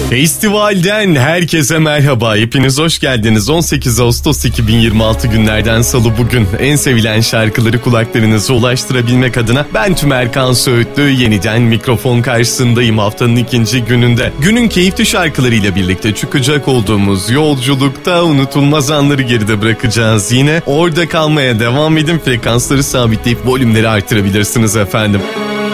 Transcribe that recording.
Festivalden herkese merhaba. Hepiniz hoş geldiniz. 18 Ağustos 2026 günlerden salı bugün. En sevilen şarkıları kulaklarınıza ulaştırabilmek adına ben Tüm Erkan Söğütlü yeniden mikrofon karşısındayım haftanın ikinci gününde. Günün keyifli şarkılarıyla birlikte çıkacak olduğumuz yolculukta unutulmaz anları geride bırakacağız. Yine orada kalmaya devam edin. Frekansları sabitleyip volümleri artırabilirsiniz efendim.